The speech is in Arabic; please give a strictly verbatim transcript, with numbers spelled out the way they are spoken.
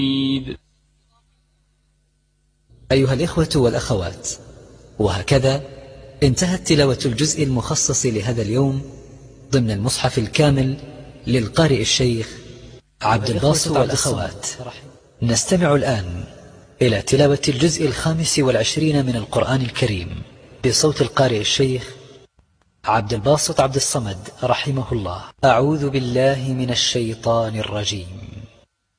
أيها الإخوة والأخوات، وهكذا انتهت تلاوة الجزء المخصص لهذا اليوم ضمن المصحف الكامل للقارئ الشيخ عبد الباسط عبد الصمد. نستمع الآن إلى تلاوة الجزء الخامس والعشرين من القرآن الكريم بصوت القارئ الشيخ عبد الباسط عبد الصمد رحمه الله. أعوذ بالله من الشيطان الرجيم.